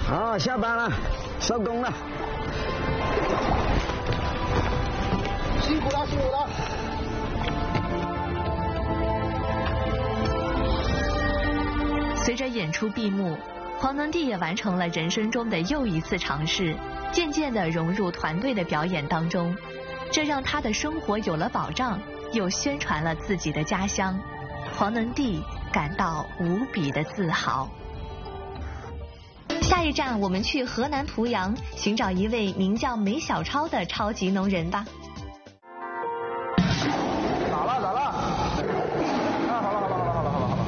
好，下班了，收工了。 辛苦了，辛苦了。 随着演出闭幕，黄能弟也完成了人生中的又一次尝试，渐渐地融入团队的表演当中，这让他的生活有了保障，又宣传了自己的家乡。黄能弟感到无比的自豪。下一站，我们去河南濮阳寻找一位名叫梅小超的超级农人吧。 咋了？啊，好了。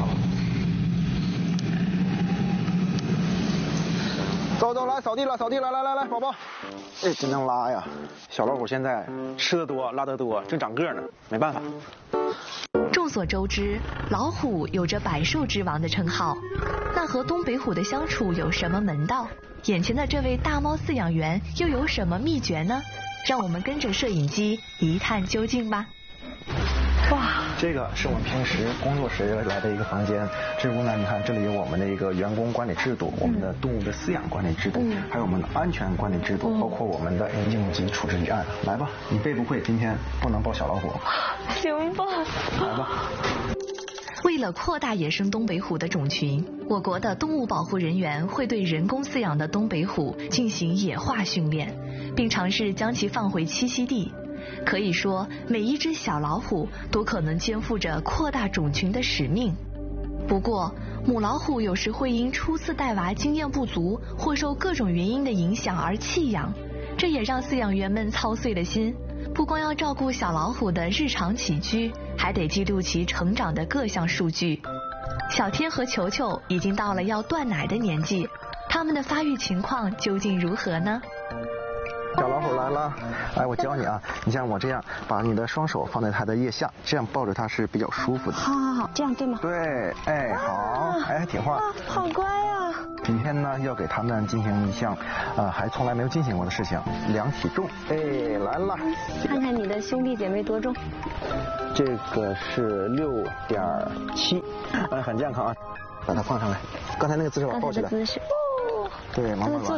走，来扫地了，来，宝宝。哎，真能拉呀！小老虎现在吃得多，拉得多，正长个呢，没办法。 众所周知，老虎有着百兽之王的称号，那和东北虎的相处有什么门道？眼前的这位大猫饲养员又有什么秘诀呢？让我们跟着摄影机一探究竟吧。 哇，这个是我们平时工作时来的一个房间。这屋呢，你看这里有我们的一个员工管理制度，我们的动物的饲养管理制度，还有我们的安全管理制度，包括我们的应急处置预案。来吧，你背不会，今天不能抱小老虎。 行吧。 来吧。 为了扩大野生东北虎的种群，我国的动物保护人员会对人工饲养的东北虎进行野化训练，并尝试将其放回栖息地。可以说，每一只小老虎都可能肩负着扩大种群的使命。不过，母老虎有时会因初次带娃经验不足，或受各种原因的影响而弃养，这也让饲养员们操碎了心。不光要照顾小老虎的日常起居，还得记录其成长的各项数据。小天和球球已经到了要断奶的年纪，他们的发育情况究竟如何呢？ 小老虎来了，来，我教你啊，你像我这样，把你的双手放在它的腋下，这样抱着它是比较舒服的。 好，这样对吗？ 对，哎，好，哎，听话。 好乖啊。 今天呢，要给他们进行一项，还从来没有进行过的事情，量体重。哎，来了。 看看你的兄弟姐妹多重？ 这个是6.7，很健康啊。把它放上来，刚才那个姿势我抱起来。 姿势。 对，慢慢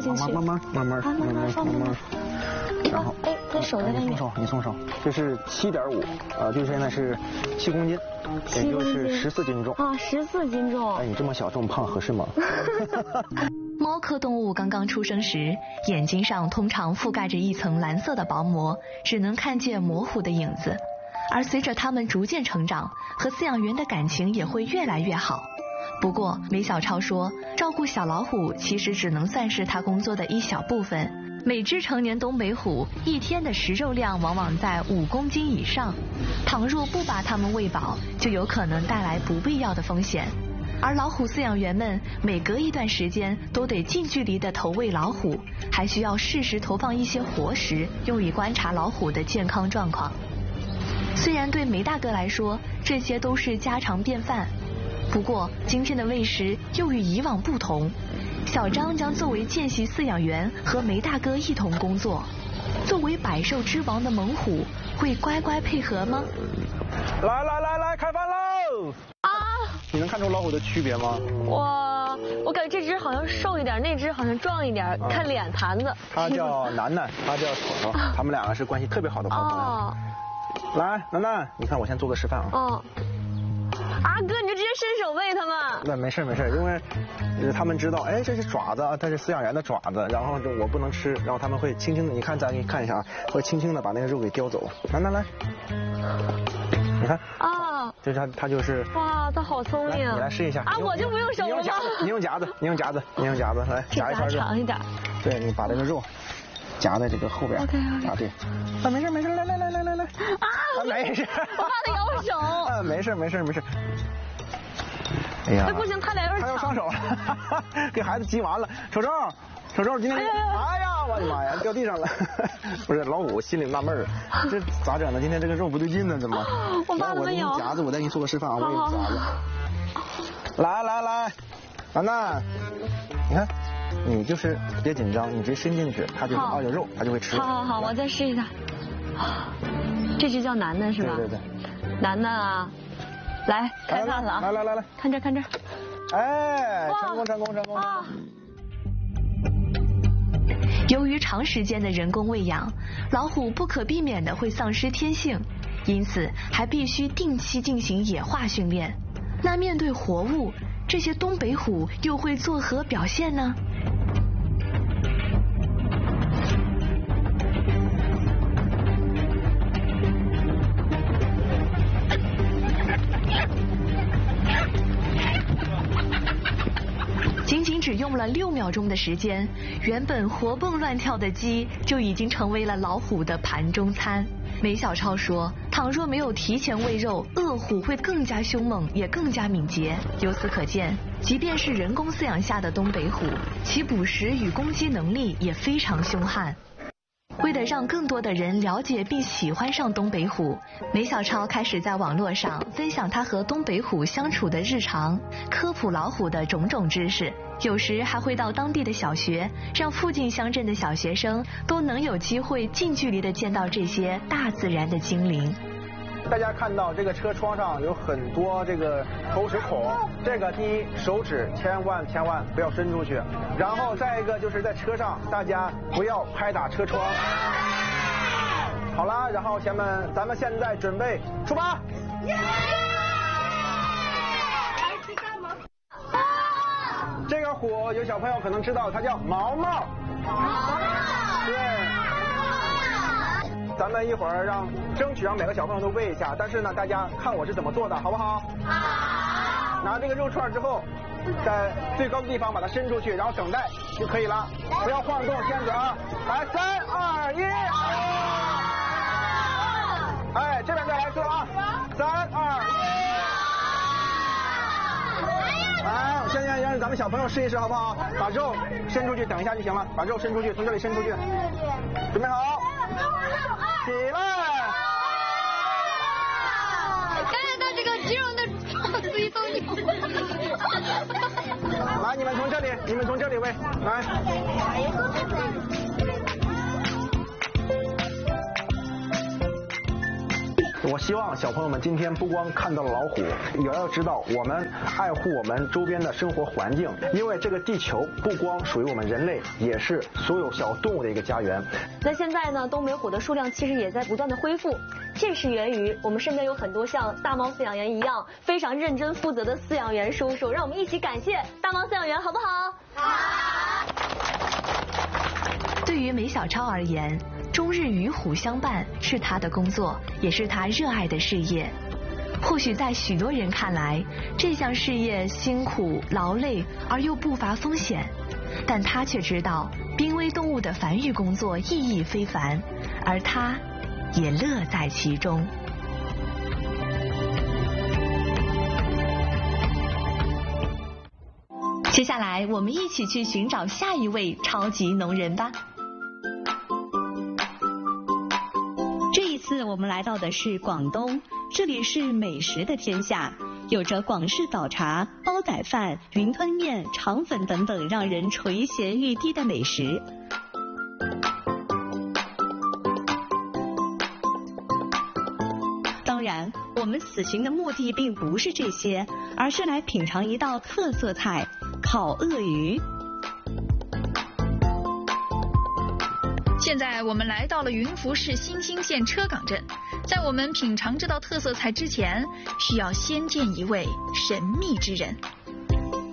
然后， 哎，他手在外面。 你松手。这是7.5，就是现在是7公斤，也就是14斤重。 啊，14斤重。 哎，你这么小这么胖合适吗？ 猫科动物刚刚出生时，眼睛上通常覆盖着一层蓝色的薄膜，只能看见模糊的影子。而随着它们逐渐成长，和饲养员的感情也会越来越好。不过，梅小超说，照顾小老虎其实只能算是他工作的一小部分。每只成年东北虎一天的食肉量往往在5公斤以上，倘若不把它们喂饱，就有可能带来不必要的风险。而老虎饲养员们每隔一段时间都得近距离的投喂老虎，还需要适时投放一些活食，用以观察老虎的健康状况。虽然对梅大哥来说，这些都是家常便饭。不过，今天的喂食又与以往不同。小张将作为见习饲养员和梅大哥一同工作。作为百兽之王的猛虎，会乖乖配合吗？ 来，开饭喽！啊！你能看出老虎的区别吗？ 我感觉这只好像瘦一点，那只好像壮一点，看脸盘子。 他叫楠楠，他叫丑丑，他们两个是关系特别好的好朋友。来，楠楠，你看我先做个示范啊。 阿哥，你就直接伸手喂他们？ 那没事，因为他们知道，哎，这是爪子啊，它是饲养员的爪子，然后我不能吃，然后他们会轻轻的，你看，咱给你看一下啊，会轻轻的把那个肉给叼走。来，你看啊，就是他就是。 哇，他好聪明。 你来试一下。 啊，我就不用手了吗？ 你用夹子，来夹一圈肉。 长一点。 对，你把这个肉夹在这个后边。 OK。 啊，对。啊，没事，来。啊，没事。 我怕他咬手。 啊，没事。哎呀， 不行，他俩有点他要上手了，给孩子急完了。丑丑，今天，哎呀，我的妈呀，掉地上了。不是，老虎心里纳闷儿，这咋整呢？今天这个肉不对劲呢，怎么？ 我怕他们咬。 我给你夹子，我再给你做个示范啊，我给你夹子。来，楠楠，你看，你就是别紧张，你直接伸进去，它就抱着肉，它就会吃。 好，我再试一下。这只叫楠楠是吧？ 对。 楠楠啊，来开饭了啊！ 来， 看这。 哎，成功！啊！ 由于长时间的人工喂养，老虎不可避免的会丧失天性，因此还必须定期进行野化训练。那面对活物，这些东北虎又会作何表现呢？仅仅只用了6秒钟的时间，原本活蹦乱跳的鸡就已经成为了老虎的盘中餐。梅小超说，倘若没有提前喂肉，恶虎会更加凶猛，也更加敏捷。由此可见，即便是人工饲养下的东北虎，其捕食与攻击能力也非常凶悍。为了让更多的人了解并喜欢上东北虎，梅小超开始在网络上分享他和东北虎相处的日常，科普老虎的种种知识，有时还会到当地的小学，让附近乡镇的小学生都能有机会近距离的见到这些大自然的精灵。 大家看到这个车窗上有很多这个投食孔，这个第一，手指千万不要伸出去，然后再一个就是在车上大家不要拍打车窗。好了，然后咱们现在准备出发。这个虎有小朋友可能知道，它叫毛毛。对。咱们一会儿争取让每个小朋友都喂一下，但是呢，大家看我是怎么做的，好不好？好。拿这个肉串之后，在最高的地方把它伸出去，然后等待就可以了，不要晃动片子啊！来，3、2、1，哎，这边再来一次啊！3、2、1，来，现在让咱们小朋友试一试，好不好？把肉伸出去，等一下就行了，把肉伸出去，从这里伸出去，准备好。起来！ 看看他这个肌肉的随风扭。 来，你们从这里喂，来。我希望小朋友们今天不光看到了老虎，也要知道我们爱护我们周边的生活环境，因为这个地球不光属于我们人类，也是所有小动物的一个家园。 那现在呢，东北虎的数量其实也在不断的恢复，这是源于我们身边有很多像大猫饲养员一样非常认真负责的饲养员叔叔，让我们一起感谢大猫饲养员，好不好？好。 对于梅小超而言，终日与虎相伴是他的工作，也是他热爱的事业。或许在许多人看来，这项事业辛苦劳累而又不乏风险，但他却知道濒危动物的繁育工作意义非凡，而他也乐在其中。接下来我们一起去寻找下一位超级农人吧。 这一次我们来到的是广东，这里是美食的天下，有着广式早茶、煲仔饭、云吞面、肠粉等等让人垂涎欲滴的美食。当然，我们此行的目的并不是这些，而是来品尝一道特色菜——烤鳄鱼。 现在我们来到了云浮市新兴县车岗镇，在我们品尝这道特色菜之前，需要先见一位神秘之人。